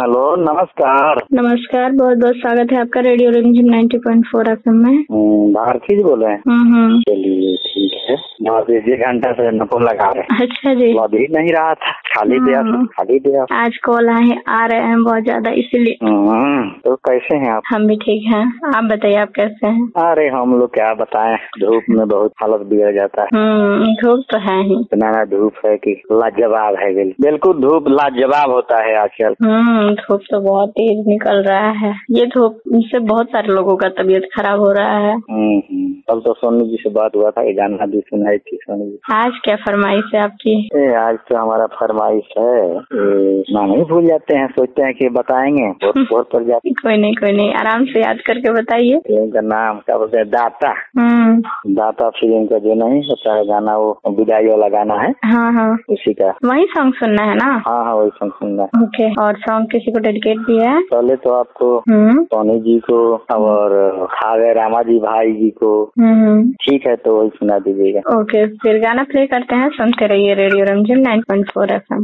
Hello, नमस्कार। नमस्कार, बहुत बहुत स्वागत है आपका रेडियो रिमझिम 90.4 एफएम में। भारती जी बोल रहे हैं? चलिए ठीक है। आप 1 घंटा से फोन लगा रहे हैं। अच्छा जी। लग ही नहीं रहा था, खाली दिया। आज कॉल आ रहे हैं बहुत ज्यादा, इसीलिए। तो कैसे हैं आप? हम भी ठीक हैं, आप बताइए आप कैसे हैं? अरे हम लोग क्या बताएं, धूप में बहुत हालत बिगड़ जाता है। धूप तो है ही, इतना धूप है कि लाजवाब है। बिल्कुल धूप लाजवाब होता है आजकल। धूप तो बहुत तेज निकल रहा है। ये धूप से बहुत सारे लोगों का तबीयत खराब हो रहा है। कल तो सोनू जी से बात हुआ था, गाना भी सुनाई थी सोनू जी। आज क्या फरमाइश है आपकी? आज तो हमारा फरमाइश है, ना नहीं भूल जाते हैं, सोचते हैं कि बताएंगे बहुत पर जाते। कोई नहीं, आराम से याद करके बताइए। फिल्म का नाम क्या बोलते हैं? दाता। दाता फिल्म का जो नहीं होता है गाना, वो विदाई वाला गाना है। हाँ, उसी का वही सॉन्ग सुनना है ना? हाँ, वही सॉन्ग सुनना है। ओके, और सॉन्ग किसी को डेडिकेट भी है? पहले तो आपको, सोनी जी को और खावे रामा जी भाई जी को। ठीक है, तो वही सुना दीजिएगा। ओके, फिर गाना प्ले करते हैं, सुनते रहिए रेडियो रिमझिम 90.4 एफएम।